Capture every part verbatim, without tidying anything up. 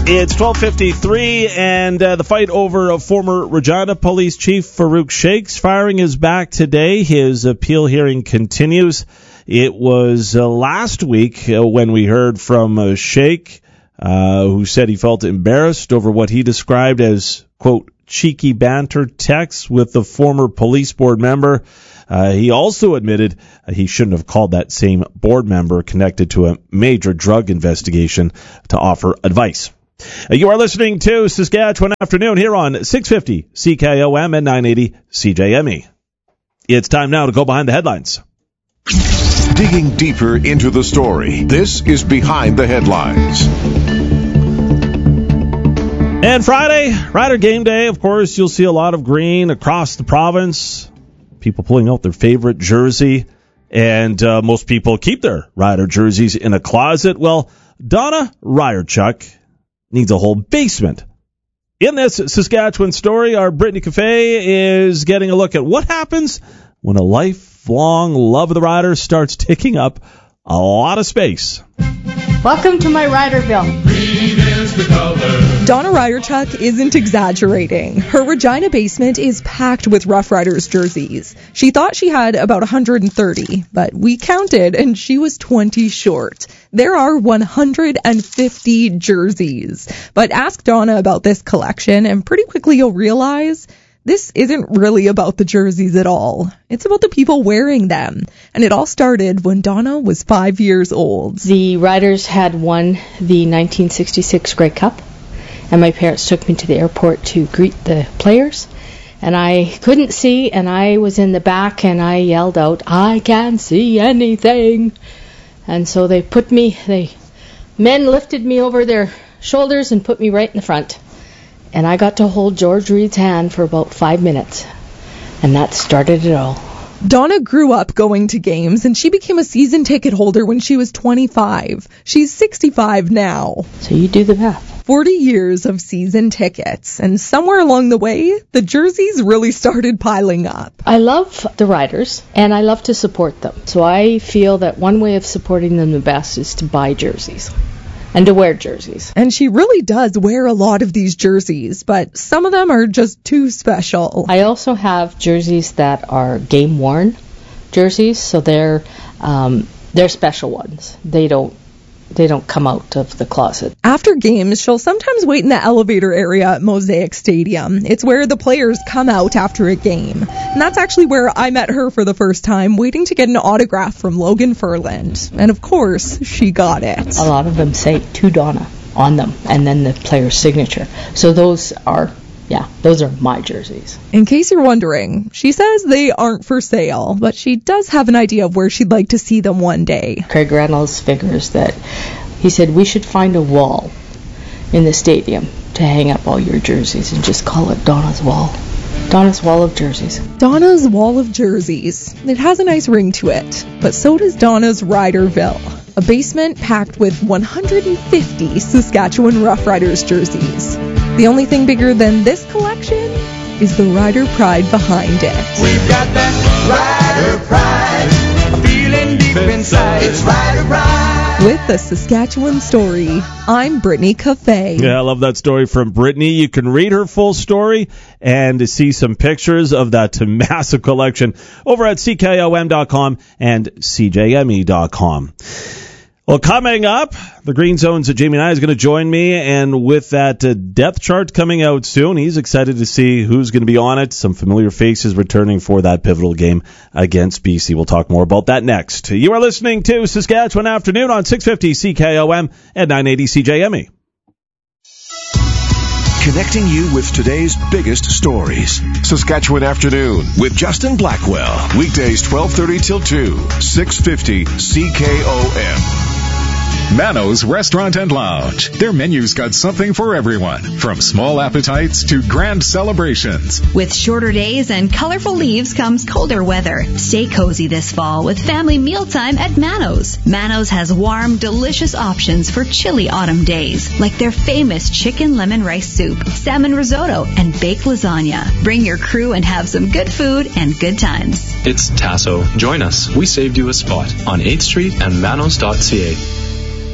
It's twelve fifty-three, and uh, the fight over uh, former Regina Police Chief Farouk Sheikh's firing is back today. His appeal hearing continues. It was uh, last week uh, when we heard from uh, Sheikh, uh, who said he felt embarrassed over what he described as, quote, cheeky banter texts with the former police board member. Uh, he also admitted uh, he shouldn't have called that same board member connected to a major drug investigation to offer advice. Uh, you are listening to Saskatchewan Afternoon here on six fifty C K O M and nine eighty C J M E. It's time now to go behind the headlines. Digging deeper into the story, this is Behind the Headlines. And Friday, Rider Game Day, of course, you'll see a lot of green across the province. People pulling out their favorite jersey. And uh, most people keep their Rider jerseys in a closet. Well, Donna Ryerchuk needs a whole basement. In this Saskatchewan story, our Brittany Cafe is getting a look at what happens when a lifelong love of the Riders starts taking up a lot of space. Welcome to my Riderville. Green is the color. Donna Ryerchuk isn't exaggerating. Her Regina basement is packed with Rough Riders jerseys. She thought she had about one hundred thirty, but we counted and she was twenty short. There are one hundred fifty jerseys. But ask Donna about this collection and pretty quickly you'll realize this isn't really about the jerseys at all. It's about the people wearing them. And it all started when Donna was five years old. The Riders had won the nineteen sixty-six Grey Cup, and my parents took me to the airport to greet the players. And I couldn't see, and I was in the back, and I yelled out, "I can't see anything." And so they put me, they men lifted me over their shoulders and put me right in the front. And I got to hold George Reed's hand for about five minutes. And that started it all. Donna grew up going to games, and she became a season ticket holder when she was twenty-five. She's sixty-five now. So you do the math. forty years of season tickets. And somewhere along the way, the jerseys really started piling up. I love the Riders, and I love to support them. So I feel that one way of supporting them the best is to buy jerseys. And to wear jerseys. And she really does wear a lot of these jerseys, but some of them are just too special. I also have jerseys that are game-worn jerseys, so they're um, they're special ones. They don't they don't come out of the closet. After games, she'll sometimes wait in the elevator area at Mosaic Stadium. It's where the players come out after a game. And that's actually where I met her for the first time, waiting to get an autograph from Logan Furland. And of course, she got it. A lot of them say to Donna on them, and then the player's signature. So those are, yeah, those are my jerseys. In case you're wondering, she says they aren't for sale, but she does have an idea of where she'd like to see them one day. Craig Reynolds figures that, he said, we should find a wall in the stadium to hang up all your jerseys and just call it Donna's Wall. Donna's Wall of Jerseys. Donna's Wall of Jerseys. It has a nice ring to it, but so does Donna's Riderville, a basement packed with one hundred fifty Saskatchewan Rough Riders jerseys. The only thing bigger than this collection is the Rider pride behind it. We've got that Rider pride, feeling deep inside. It's Rider pride. With the Saskatchewan Story, I'm Brittany Cafe. Yeah, I love that story from Brittany. You can read her full story and see some pictures of that massive collection over at C K O M dot com and C J M E dot com. Well, coming up, the Green Zone's Jamie Nye is going to join me, and with that uh, depth chart coming out soon, he's excited to see who's going to be on it. Some familiar faces returning for that pivotal game against B C. We'll talk more about that next. You are listening to Saskatchewan Afternoon on six fifty C K O M and nine eighty C J M E. Connecting you with today's biggest stories. Saskatchewan Afternoon with Justin Blackwell. Weekdays twelve thirty till two, six fifty C K O M. Mano's Restaurant and Lounge. Their menu's got something for everyone, from small appetites to grand celebrations. With shorter days and colorful leaves comes colder weather. Stay cozy this fall with family mealtime at Mano's. Mano's has warm, delicious options for chilly autumn days, like their famous chicken lemon rice soup, salmon risotto, and baked lasagna. Bring your crew and have some good food and good times. It's Tasso. Join us. We saved you a spot on eighth street and manos dot c a.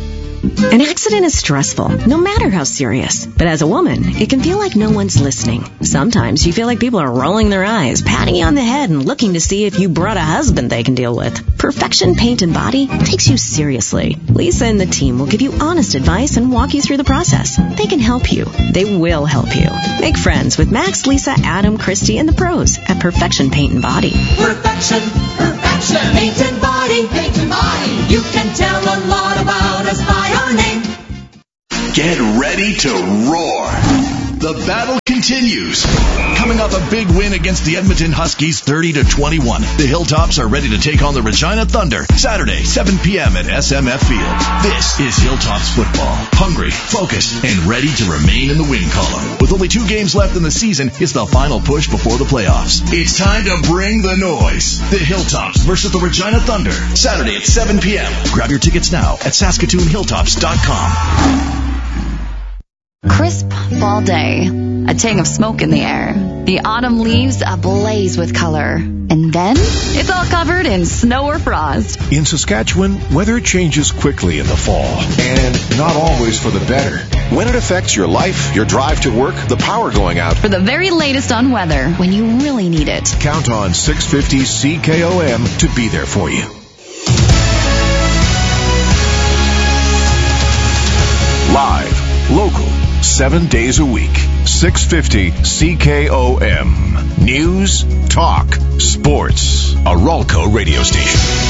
An accident is stressful, no matter how serious. But as a woman, it can feel like no one's listening. Sometimes you feel like people are rolling their eyes, patting you on the head, and looking to see if you brought a husband they can deal with. Perfection Paint and Body takes you seriously. Lisa and the team will give you honest advice and walk you through the process. They can help you. They will help you. Make friends with Max, Lisa, Adam, Christy, and the pros at Perfection Paint and Body. Perfection, perfection, paint and body, paint and body. You can tell a lot about us by our name. Get ready to roar. The battle continues. Coming off a big win against the Edmonton Huskies thirty to twenty-one, the Hilltops are ready to take on the Regina Thunder Saturday, seven p.m. at S M F Field. This is Hilltops football. Hungry, focused, and ready to remain in the win column. With only two games left in the season, it's the final push before the playoffs. It's time to bring the noise. The Hilltops versus the Regina Thunder, Saturday at seven p.m. Grab your tickets now at Saskatoon Hilltops dot com. Crisp fall day, a tang of smoke in the air, the autumn leaves ablaze with color, and then it's all covered in snow or frost. In Saskatchewan, weather changes quickly in the fall, and not always for the better. When it affects your life, your drive to work, the power going out. For the very latest on weather, when you really need it, count on six fifty C K O M to be there for you. Live, local, seven days a week. six fifty C K O M. News, talk, sports. A Ralco radio station.